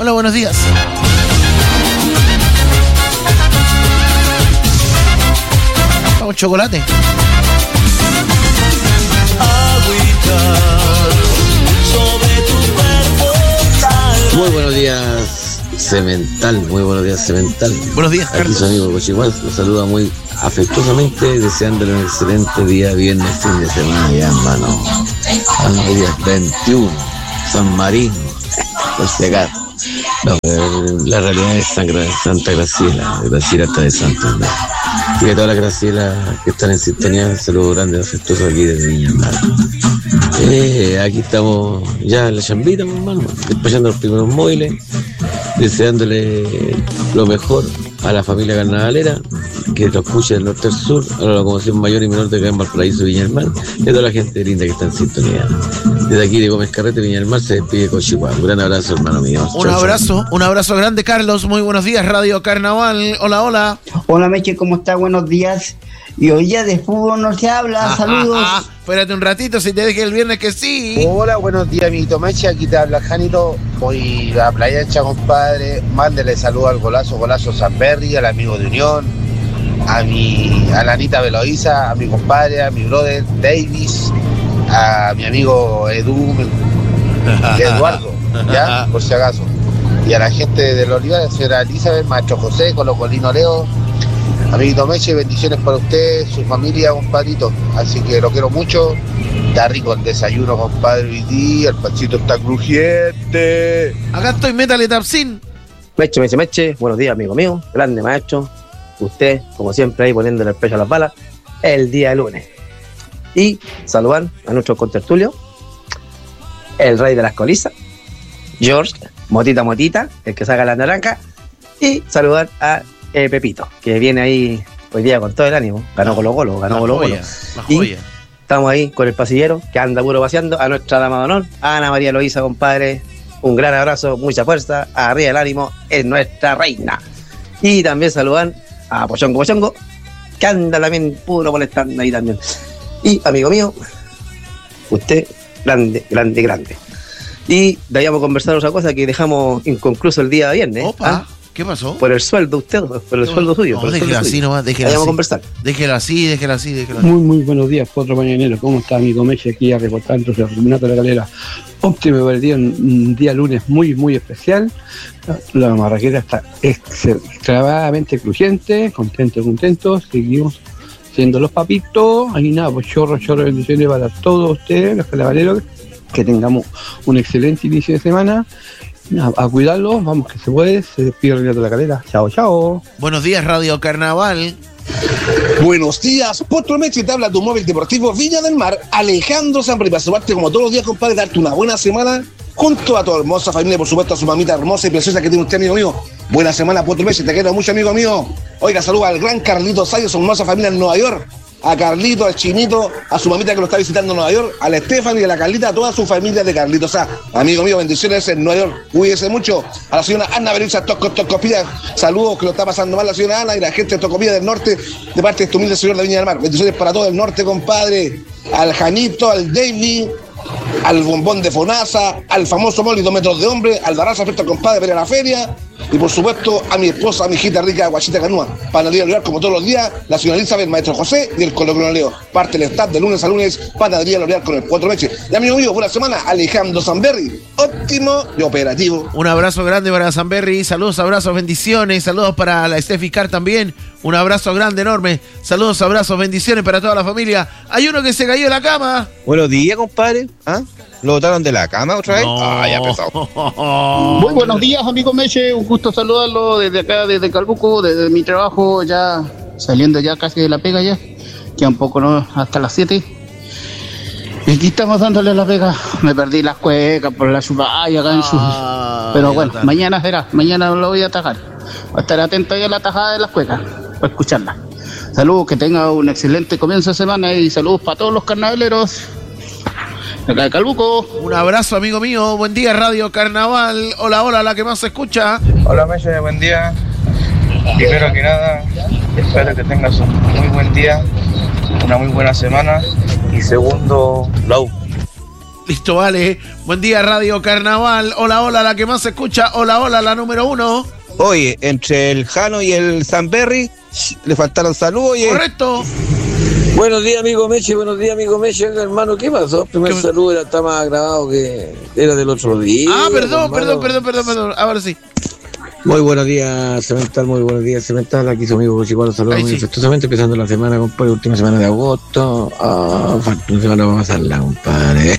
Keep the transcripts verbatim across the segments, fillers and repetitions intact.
Hola, buenos días. Vamos, chocolate. Muy buenos días, Cemental. Muy buenos días, Cemental. Buenos días, Aquí Carlos. su amigo Cochihuas los saluda muy afectuosamente, deseándole un excelente día, viernes, fin de semana ya, hermano. Hoy día veintiuno, San Marino, por si acaso. No, la realidad es San Gra- Santa Graciela, Graciela está de Santo, ¿no? Y a todas las Gracielas que están en sintonía, un saludo grande, afectuoso aquí desde Viña, hermano. Eh, aquí estamos ya en la chambita, mi hermano, despachando los primeros móviles, deseándole lo mejor a la familia carnavalera, que lo escuche del norte al sur, a la locomoción mayor y menor de acá en Valparaíso, Viña del Mar, y a toda la gente linda que está en sintonía. Desde aquí de Gómez Carrete, Viña del Mar, se despide Cochihuas. Un gran abrazo, hermano mío. Un Chau, abrazo, chau. un abrazo grande, Carlos. Muy buenos días, Radio Carnaval. Hola, hola. Hola Meche, ¿cómo está? Buenos días. Y hoy día de fútbol no se habla, Ah, saludos. ah, ah. Espérate un ratito, si te dije el viernes que sí. Hola, buenos días, amiguito Meche, aquí te habla Janito. Voy a Playa Ancha, compadre. Mándele saludos al golazo, golazo Sanberry, al amigo de Unión, a mi, a la Anita Veloiza, a mi compadre, a mi brother Davis, a mi amigo Edu, Eduardo, ya, por si acaso. Y a la gente de los Olivares, señora Elizabeth, Maestro José, Colocolino Leo. Amiguito Meche, bendiciones para usted, su familia, compadrito. Así que lo quiero mucho. Está rico el desayuno, compadre, hoy día. El pancito está crujiente. Acá estoy, métale Tapsin. Meche, Meche, Meche, buenos días, amigo mío, grande maestro. Usted, como siempre, ahí poniéndole el pecho a las balas, el día lunes. Y saludar a nuestro contertulio, el rey de las colizas, George, Motita Motita, el que saca la naranja, y saludar a eh, Pepito, que viene ahí hoy día con todo el ánimo. Ganó Colo Colo, ganó Colo Colo. La Y joya. estamos ahí con el pasillero, que anda puro paseando, a nuestra dama de honor, a Ana María Loíza, compadre. Un gran abrazo, mucha fuerza, arriba el ánimo, es nuestra reina. Y también saludan a Pochongo Pochongo, que anda también puro molestando ahí también. Y amigo mío, usted, grande, grande, grande. Y de ahí vamos a conversar otra cosa que dejamos inconcluso el día de viernes. Opa, ¿ah? ¿qué pasó? Por el sueldo usted, por el sueldo suyo. No, por el déjelo sueldo así suyo. nomás, déjelo Ahí vamos a así. conversar. Déjelo así, déjelo así, déjelo así. Muy, muy buenos días, Potro Mañanero. ¿Cómo está, amigo Meche? Aquí a reportando el Terminato de la Galera. Óptimo para el día, un día lunes muy, muy especial. La marraqueta está extremadamente crujiente, contento, contento. Seguimos siendo los papitos. Ahí nada, pues chorro, chorro de bendiciones para todos ustedes, los carnavaleros. Que tengamos un excelente inicio de semana. A, a cuidarlos, vamos que se puede. Se despide Renato de la Calera. Chao, chao. Buenos días, Radio Carnaval. Buenos días, Potro Meche, te habla tu móvil deportivo Viña del Mar, Alejandro Sanbri, para saludarte como todos los días, compadre, darte una buena semana junto a tu hermosa familia, por supuesto a su mamita hermosa y preciosa que tiene usted, amigo mío. Buena semana, Potro Meche, te quiero mucho, amigo mío. Oiga, saluda al gran Carlito Sayo, su hermosa familia en Nueva York. A Carlito, al Chinito, a su mamita que lo está visitando en Nueva York, a la Stephanie, a la Carlita, a toda su familia de Carlito. O sea, amigo mío, bendiciones en Nueva York, cuídese mucho. A la señora Ana Berucha Toco, Tocopilla, saludos que lo está pasando mal la señora Ana y la gente de Tocopilla del norte, de parte de este humilde señor de Viña del Mar. Bendiciones para todo el norte, compadre. Al Janito, al David, al Bombón de Fonasa, al famoso Molly, dos metros de hombre, al Daraza, afecto al compadre para ir a la feria. Y por supuesto a mi esposa, a mi hijita rica, Guachita Canúa, panadería Olivar como todos los días, la señora Elizabeth, Maestro José y el Colocolino Leo. Parte del staff de lunes a lunes, panadería Olivar con el Potro Meche. Y amigo mío, buena semana, Alejandro Sanberry, óptimo y operativo. Un abrazo grande para Sanberry, saludos, abrazos, bendiciones, saludos para la Steffi Car también, un abrazo grande, enorme, saludos, abrazos, bendiciones para toda la familia. Hay uno que se cayó de la cama. Buenos días, compadre. ¿Ah? ¿Lo botaron de la cama otra vez? No. Ah, ya pesado. Muy buenos días, amigo Meche, un gusto saludarlo desde acá, desde Calbuco, desde mi trabajo, ya saliendo ya casi de la pega ya, queda un poco, ¿no? Hasta las siete. Y aquí estamos dándole la pega, me perdí las cuecas por la chupalla acá en su... Ah, Pero bueno, tal. mañana será, mañana lo voy a atajar. Voy a estar atento ahí a la tajada de las cuecas, para escucharla. Saludos, que tenga un excelente comienzo de semana y saludos para todos los carnavaleros. Acá de Calbuco. Un abrazo, amigo mío, buen día, Radio Carnaval. Hola, hola, la que más se escucha. Hola Meche, buen día. Primero que nada, espero que tengas un muy buen día, una muy buena semana. Y segundo, Lau, Listo, vale. Buen día, Radio Carnaval. Hola, hola, la que más se escucha. Hola, hola, la número uno. Oye, entre el Jano y el Sanberry le faltaron saludos, oye. Correcto. Buenos días, amigo Meche, buenos días, amigo Meche, hermano, ¿qué pasó? El primer saludo era, está más grabado que era del otro día. Ah, perdón, hermano. perdón, perdón, perdón, perdón. Ahora sí. Muy buenos días, Cemental, muy buenos días, Cemental. Aquí su amigo Chihuahua, saludos muy sí. afectuosamente, empezando la semana, compadre, última semana de agosto. Ah, falta una semana vamos a pasarla, compadre.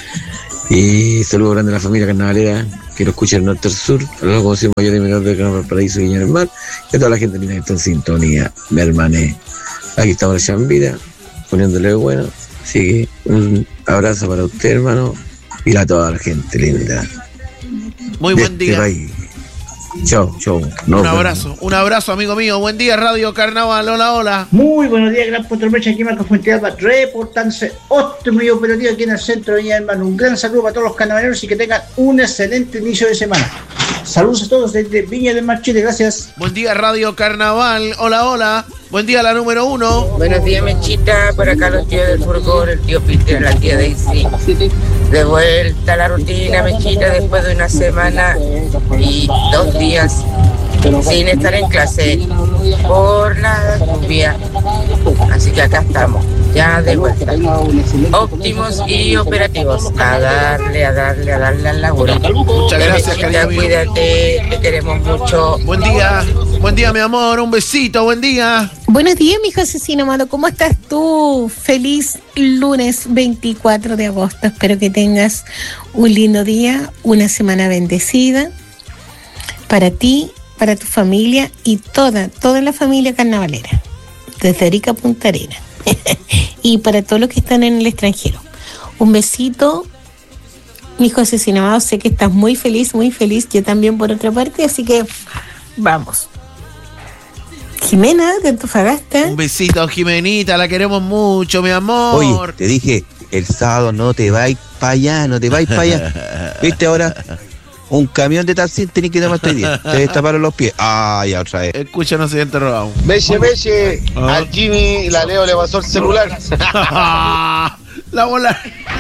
Y saludos grandes a la familia carnavalera que lo escucha del norte al sur, a los conocidos mayores y menores de Carnaval Paraíso y Viña del Mar, y a toda la gente linda que está en sintonía, mi hermané. Aquí estamos en Chambira, poniéndole bueno. Así que un abrazo para usted, hermano, y a toda la gente linda. Muy de buen este día. país. Chao, chao. Un abrazo, un abrazo, amigo mío. Buen día, Radio Carnaval. Hola, hola. Muy buenos días, gran Potro Meche, aquí Marco Fuentealba, reportándose óptimo y operativo aquí en el centro de Viña del Mar. Un gran saludo para todos los carnavaleros y que tengan un excelente inicio de semana. Saludos a todos desde Viña del Mar, Chile, gracias. Buen día, Radio Carnaval. Hola, hola. Buen día, la número uno. Buenos días, Mechita. Por acá los tíos del furgón, el tío Peter, la tía Daisy. De vuelta a la rutina, Mechita, después de una semana y dos días sin estar en clase por la lluvia. Así que acá estamos, ya de vuelta. Óptimos y operativos. A darle, a darle, a darle al laburo. Muchas gracias, Mechita, cariño mío. cuídate, te queremos mucho. Buen día, buen día, mi amor. Un besito, buen día. Buenos días, mi asesino amado. ¿Cómo estás tú? Feliz lunes veinticuatro de agosto. Espero que tengas un lindo día, una semana bendecida para ti, para tu familia y toda, toda la familia carnavalera, desde Arica a Punta Arenas. Y para todos los que están en el extranjero. Un besito, mi hijo asesino amado. Sé que estás muy feliz, muy feliz. Yo también, por otra parte, así que vamos. Jimena, de Antofagasta. Un besito, Jimenita, la queremos mucho, mi amor. Oye, te dije, el sábado no te vais para allá, no te vais para allá. ¿Viste ahora? Un camión de taxi tenés que tomar hoy día. Te destaparon los pies. Ah, ya otra vez. Escúchanos, siguiente robado. Meche, Meche, al Jimmy la Leo le pasó el celular. La bola.